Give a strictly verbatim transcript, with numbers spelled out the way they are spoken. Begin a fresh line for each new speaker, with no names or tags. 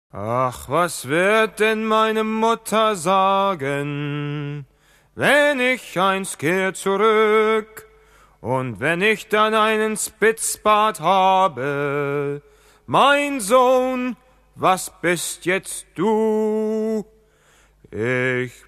Ach, was wird denn meine Mutter sagen, wenn ich einst kehr zurück, und wenn ich dann einen Spitzbart habe? Mein Sohn, was bist jetzt du? Ich